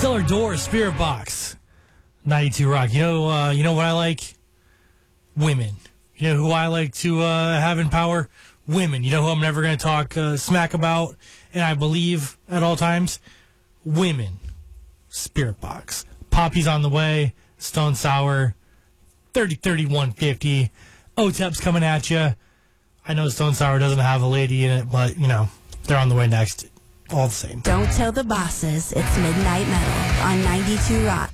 Cellar Door, Spirit Box, 92 Rock. You know what I like? Women. You know who I like to have in power? Women. You know who I'm never going to talk smack about, and I believe at all times? Women. Spirit Box. Poppy's on the way. Stone Sour. 30-31-50. OTEP's coming at you. I know Stone Sour doesn't have a lady in it, but, they're on the way next. All the same. Don't tell the bosses it's Midnight Metal on 92 Rock.